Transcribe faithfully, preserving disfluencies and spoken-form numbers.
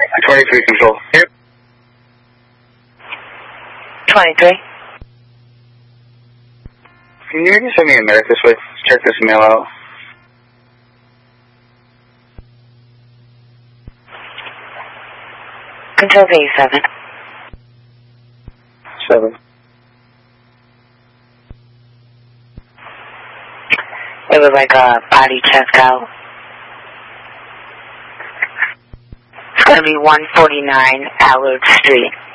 twenty-three control. Yep. twenty-three. Can you just send me a medic this way? Check this mail out. Control V seven. Seven. It was like a body check out. It's going to be one forty-nine Allard Street.